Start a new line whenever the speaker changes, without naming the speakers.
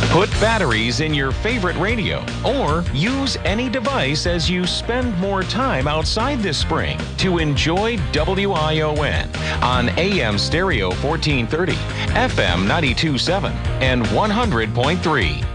Put batteries in your favorite radio or use any device as you spend more time outside this spring to enjoy WION on AM stereo 1430, FM 92.7, and 100.3.